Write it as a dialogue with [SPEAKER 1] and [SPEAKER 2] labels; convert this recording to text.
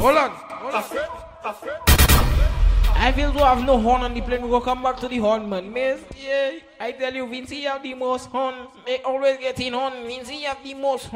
[SPEAKER 1] Hold on. I feel to have no horn on the plane. We go come back to the horn, man. Miss, yeah, I tell you, Vinci have the most horn. They always get in horn. Vinci have the most horn.